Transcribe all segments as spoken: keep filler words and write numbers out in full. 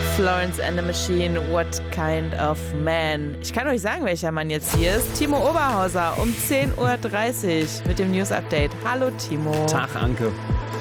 Florence and the Machine, What Kind of Man? Ich kann euch sagen, welcher Mann jetzt hier ist. Timo Oberhauser um zehn Uhr dreißig mit dem News Update. Hallo Timo. Tag, Anke.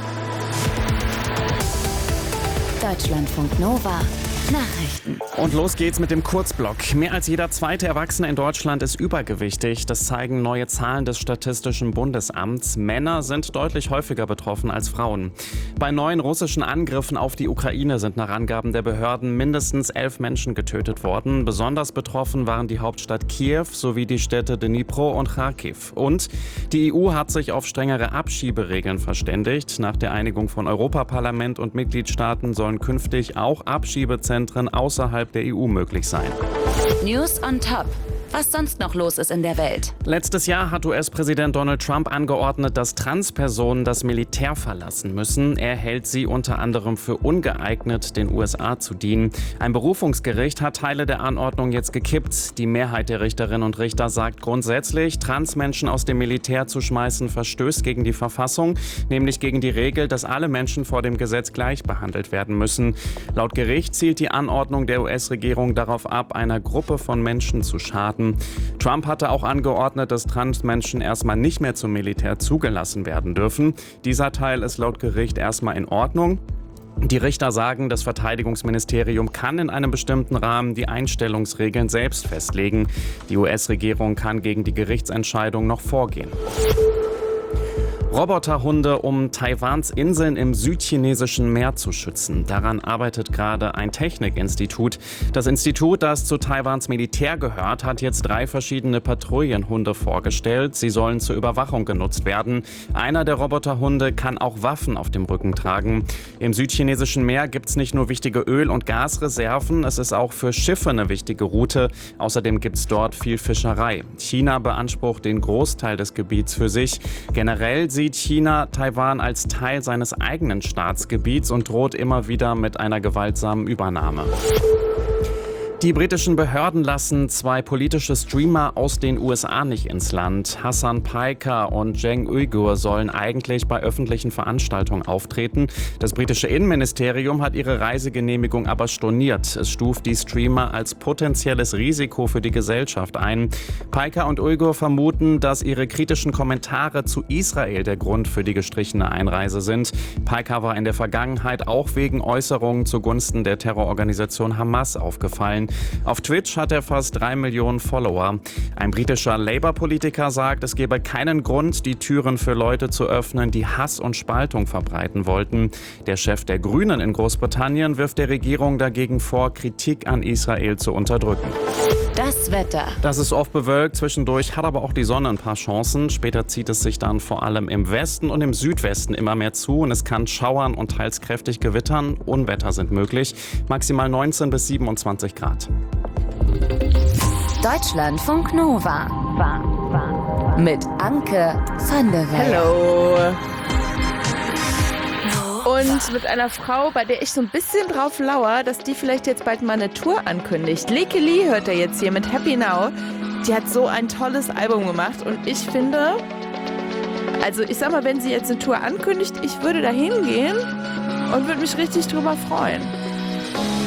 Deutschlandfunk Nova. Nachrichten. Und los geht's mit dem Kurzblock. Mehr als jeder zweite Erwachsene in Deutschland ist übergewichtig. Das zeigen neue Zahlen des Statistischen Bundesamts. Männer sind deutlich häufiger betroffen als Frauen. Bei neuen russischen Angriffen auf die Ukraine sind nach Angaben der Behörden mindestens elf Menschen getötet worden. Besonders betroffen waren die Hauptstadt Kiew sowie die Städte Dnipro und Charkiw. Und die E U hat sich auf strengere Abschieberegeln verständigt. Nach der Einigung von Europaparlament und Mitgliedstaaten sollen künftig auch Abschiebezentren außerhalb der E U möglich sein. News on Top. Was sonst noch los ist in der Welt. Letztes Jahr hat U S-Präsident Donald Trump angeordnet, dass Transpersonen das Militär verlassen müssen. Er hält sie unter anderem für ungeeignet, den U S A zu dienen. Ein Berufungsgericht hat Teile der Anordnung jetzt gekippt. Die Mehrheit der Richterinnen und Richter sagt grundsätzlich, Transmenschen aus dem Militär zu schmeißen verstößt gegen die Verfassung, nämlich gegen die Regel, dass alle Menschen vor dem Gesetz gleich behandelt werden müssen. Laut Gericht zielt die Anordnung der U S-Regierung darauf ab, einer Gruppe von Menschen zu schaden. Trump hatte auch angeordnet, dass Transmenschen erstmal nicht mehr zum Militär zugelassen werden dürfen. Dieser Teil ist laut Gericht erstmal in Ordnung. Die Richter sagen, das Verteidigungsministerium kann in einem bestimmten Rahmen die Einstellungsregeln selbst festlegen. Die U S-Regierung kann gegen die Gerichtsentscheidung noch vorgehen. Roboterhunde, um Taiwans Inseln im südchinesischen Meer zu schützen. Daran arbeitet gerade ein Technikinstitut. Das Institut, das zu Taiwans Militär gehört, hat jetzt drei verschiedene Patrouillenhunde vorgestellt. Sie sollen zur Überwachung genutzt werden. Einer der Roboterhunde kann auch Waffen auf dem Rücken tragen. Im südchinesischen Meer gibt es nicht nur wichtige Öl- und Gasreserven, es ist auch für Schiffe eine wichtige Route. Außerdem gibt es dort viel Fischerei. China beansprucht den Großteil des Gebiets für sich. Generell sieht China Taiwan als Teil seines eigenen Staatsgebiets und droht immer wieder mit einer gewaltsamen Übernahme. Die britischen Behörden lassen zwei politische Streamer aus den U S A nicht ins Land. Hasan Piker und Jeng Uyghur sollen eigentlich bei öffentlichen Veranstaltungen auftreten. Das britische Innenministerium hat ihre Reisegenehmigung aber storniert. Es stuft die Streamer als potenzielles Risiko für die Gesellschaft ein. Piker und Uyghur vermuten, dass ihre kritischen Kommentare zu Israel der Grund für die gestrichene Einreise sind. Piker war in der Vergangenheit auch wegen Äußerungen zugunsten der Terrororganisation Hamas aufgefallen. Auf Twitch hat er fast drei Millionen Follower. Ein britischer Labour-Politiker sagt, es gebe keinen Grund, die Türen für Leute zu öffnen, die Hass und Spaltung verbreiten wollten. Der Chef der Grünen in Großbritannien wirft der Regierung dagegen vor, Kritik an Israel zu unterdrücken. Das Wetter. Das ist oft bewölkt, zwischendurch hat aber auch die Sonne ein paar Chancen. Später zieht es sich dann vor allem im Westen und im Südwesten immer mehr zu und es kann schauern und teils kräftig gewittern. Unwetter sind möglich. Maximal neunzehn bis siebenundzwanzig Grad. Deutschlandfunk Nova. Mit Anke van der Werf. Hallo. Und mit einer Frau, bei der ich so ein bisschen drauf lauere, dass die vielleicht jetzt bald mal eine Tour ankündigt. Leke Lee hört er jetzt hier mit Happy Now. Die hat so ein tolles Album gemacht und ich finde, also ich sag mal, wenn sie jetzt eine Tour ankündigt, ich würde da hingehen und würde mich richtig drüber freuen.